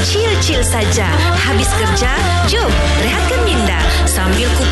chill-chill saja. Habis kerja, jom rehatkan minda sambil